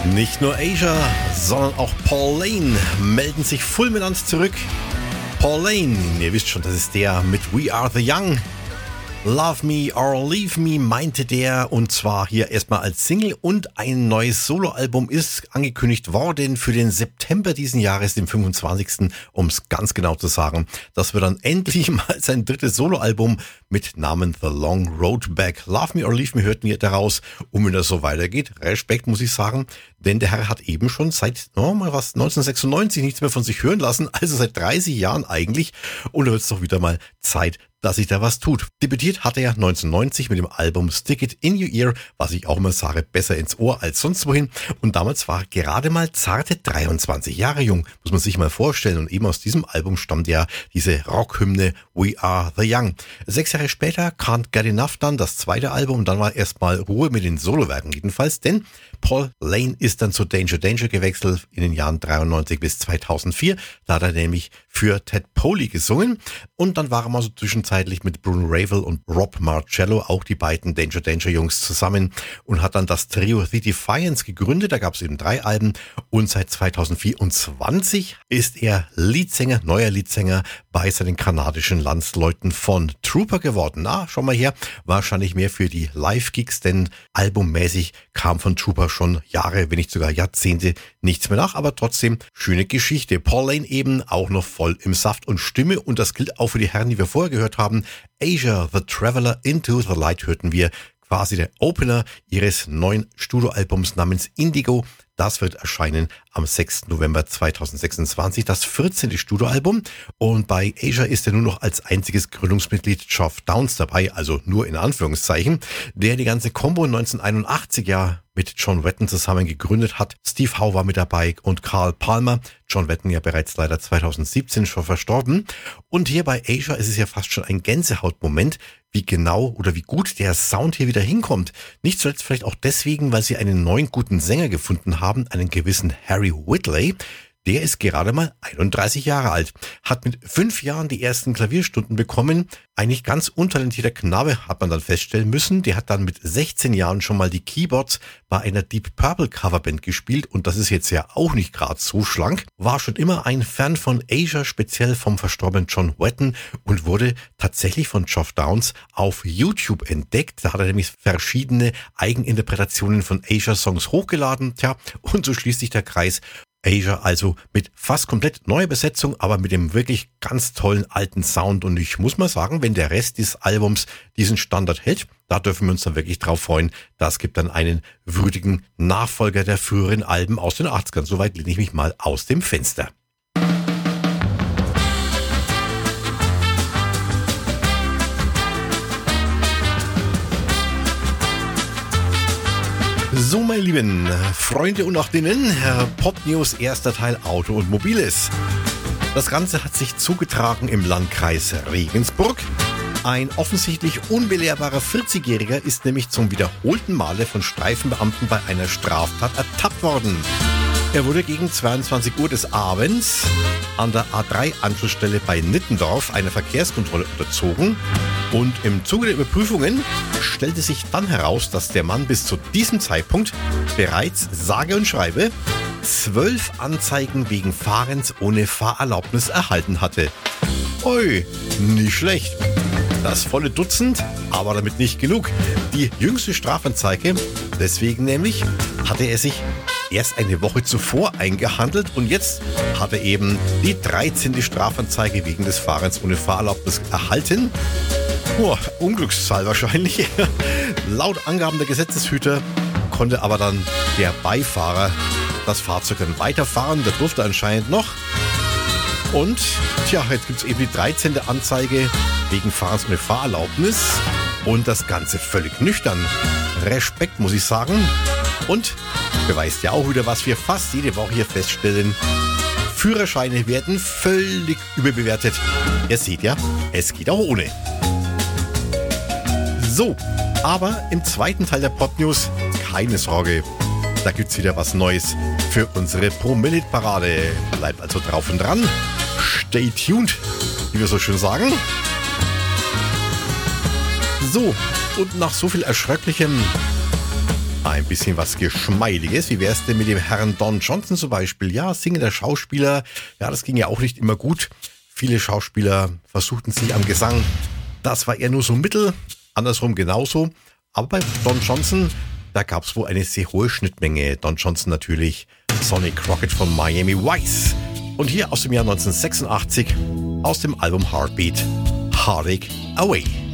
Nicht nur Asia, sondern auch Paul Lane melden sich fulminant zurück. Paul Lane, ihr wisst schon, das ist der mit We Are The Young. Love Me or Leave Me meinte der, und zwar hier erstmal als Single, und ein neues Soloalbum ist angekündigt worden für den September diesen Jahres, den 25. um es ganz genau zu sagen. Das wird dann endlich mal sein drittes Soloalbum mit Namen The Long Road Back. Love Me or Leave Me hörten wir daraus, und wenn das so weitergeht, Respekt, muss ich sagen, denn der Herr hat eben schon seit 1996 nichts mehr von sich hören lassen, also seit 30 Jahren eigentlich, und da wird es doch wieder mal Zeit, dass sich da was tut. Debütiert hat er ja 1990 mit dem Album Stick It In Your Ear, was ich auch immer sage, besser ins Ohr als sonst wohin. Und damals war er gerade mal zarte 23 Jahre jung, muss man sich mal vorstellen. Und eben aus diesem Album stammt ja diese Rockhymne We Are The Young. 6 Jahre später Can't Get Enough dann, das zweite Album, und dann war erstmal Ruhe mit den Solowerken jedenfalls, denn Paul Lane ist dann zu Danger Danger gewechselt in den Jahren 93 bis 2004. Da hat er nämlich für Ted Poley gesungen, und dann war er mal so zwischenzeitlich mit Bruno Ravel und Rob Marcello, auch die beiden Danger Danger Jungs, zusammen, und hat dann das Trio The Defiance gegründet. Da gab es eben 3 Alben, und seit 2024 ist er neuer Leadsänger bei seinen kanadischen Landsleuten von Trooper geworden. Na, schau mal her, wahrscheinlich mehr für die Live-Gigs, denn albummäßig kam von Trooper schon Jahre, wenn nicht sogar Jahrzehnte nichts mehr nach, aber trotzdem schöne Geschichte. Paul Lane eben auch noch voll im Saft und Stimme, und das gilt auch für die Herren, die wir vorher gehört haben. Asia, The Traveler Into the Light hörten wir, quasi der Opener ihres neuen Studioalbums namens Indigo. Das wird erscheinen am 6. November 2026, das 14. Studioalbum. Und bei Asia ist er nur noch als einziges Gründungsmitglied Geoff Downes dabei, also nur in Anführungszeichen, der die ganze Combo 1981 ja mit John Wetton zusammen gegründet hat. Steve Howe war mit dabei und Carl Palmer. John Wetton ja bereits leider 2017 schon verstorben. Und hier bei Asia ist es ja fast schon ein Gänsehautmoment, wie genau oder wie gut der Sound hier wieder hinkommt. Nicht zuletzt vielleicht auch deswegen, weil sie einen neuen guten Sänger gefunden haben, einen gewissen Harry Whitley. Der ist gerade mal 31 Jahre alt, hat mit 5 Jahren die ersten Klavierstunden bekommen. Eigentlich ganz untalentierter Knabe, hat man dann feststellen müssen. Der hat dann mit 16 Jahren schon mal die Keyboards bei einer Deep Purple Coverband gespielt, und das ist jetzt ja auch nicht gerade so schlank. War schon immer ein Fan von Asia, speziell vom verstorbenen John Wetton, und wurde tatsächlich von Geoff Downes auf YouTube entdeckt. Da hat er nämlich verschiedene Eigeninterpretationen von Asia-Songs hochgeladen. Tja, und so schließt sich der Kreis. Asia also mit fast komplett neuer Besetzung, aber mit dem wirklich ganz tollen alten Sound, und ich muss mal sagen, wenn der Rest des Albums diesen Standard hält, da dürfen wir uns dann wirklich drauf freuen. Das gibt dann einen würdigen Nachfolger der früheren Alben aus den 80ern. Soweit lehne ich mich mal aus dem Fenster. So, meine lieben Freunde und auch denen, Pop News, erster Teil Auto und Mobiles. Das Ganze hat sich zugetragen im Landkreis Regensburg. Ein offensichtlich unbelehrbarer 40-Jähriger ist nämlich zum wiederholten Male von Streifenbeamten bei einer Straftat ertappt worden. Er wurde gegen 22 Uhr des Abends an der A3-Anschlussstelle bei Nittendorf einer Verkehrskontrolle unterzogen, und im Zuge der Überprüfungen stellte sich dann heraus, dass der Mann bis zu diesem Zeitpunkt bereits, sage und schreibe, 12 Anzeigen wegen Fahrens ohne Fahrerlaubnis erhalten hatte. Ui, nicht schlecht. Das volle Dutzend, aber damit nicht genug. Die jüngste Strafanzeige, deswegen nämlich, hatte er sich erst eine Woche zuvor eingehandelt, und jetzt hat er eben die 13. Strafanzeige wegen des Fahrens ohne Fahrerlaubnis erhalten. Unglückszahl wahrscheinlich. Laut Angaben der Gesetzeshüter konnte aber dann der Beifahrer das Fahrzeug dann weiterfahren. Der durfte anscheinend noch. Und tja, jetzt gibt es eben die 13. Anzeige wegen Fahrens ohne Fahrerlaubnis. Und das Ganze völlig nüchtern. Respekt, muss ich sagen. Und beweist ja auch wieder, was wir fast jede Woche hier feststellen. Führerscheine werden völlig überbewertet. Ihr seht ja, es geht auch ohne. So, aber im zweiten Teil der Pop News, keine Sorge, da gibt's wieder was Neues für unsere Promille-Parade. Bleibt also drauf und dran. Stay tuned, wie wir so schön sagen. So, und nach so viel Erschrecklichem ein bisschen was Geschmeidiges. Wie wär's denn mit dem Herrn Don Johnson zum Beispiel? Ja, singender Schauspieler. Ja, das ging ja auch nicht immer gut. Viele Schauspieler versuchten sich am Gesang. Das war eher nur so mittel. Andersrum genauso. Aber bei Don Johnson, da gab's wohl eine sehr hohe Schnittmenge. Don Johnson natürlich, Sonny Crockett von Miami Vice. Und hier aus dem Jahr 1986, aus dem Album Heartbeat, Heartache Away.